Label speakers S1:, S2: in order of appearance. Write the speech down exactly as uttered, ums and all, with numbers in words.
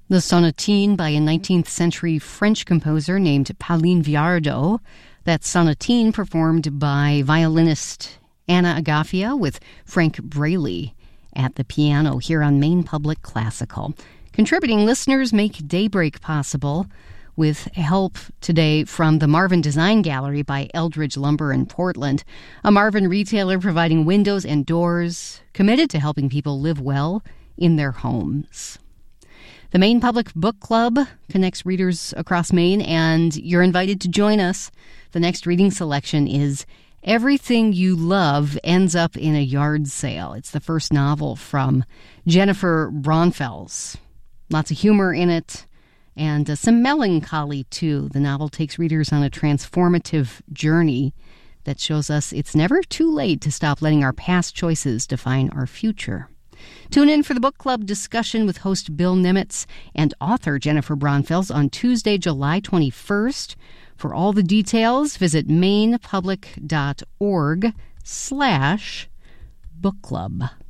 S1: The Sonatine by a nineteenth century French composer named Pauline Viardot. That sonatine performed by violinist Anna Agafia with Frank Braley at the piano here on Maine Public Classical. Contributing listeners make Daybreak possible with help today from the Marvin Design Gallery by Eldridge Lumber in Portland, a Marvin retailer providing windows and doors, committed to helping people live well in their homes. The Maine Public Book Club connects readers across Maine, and you're invited to join us. The next reading selection is Everything You Love Ends Up in a Yard Sale. It's the first novel from Jennifer Braunfels. Lots of humor in it, and uh, some melancholy, too. The novel takes readers on a transformative journey that shows us it's never too late to stop letting our past choices define our future. Tune in for the book club discussion with host Bill Nimitz and author Jennifer Braunfels on Tuesday, July twenty-first. For all the details, visit mainepublic.org slash book club.